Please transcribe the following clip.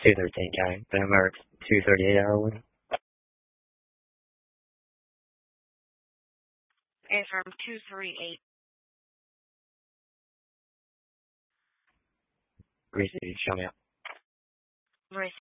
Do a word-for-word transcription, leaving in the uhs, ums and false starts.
two thirteen County. Number two thirty-eight hour one. Affirm two three eight. Receive, show me up. Receive.